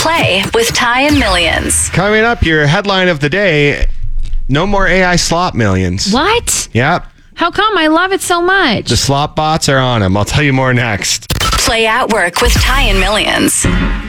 Play with Ty and Millions. Coming up, your headline of the day, no more AI slot millions. What? Yep. How come? I love it so much. The slot bots are on them. I'll tell you more next. Play at Work with Ty and Millions.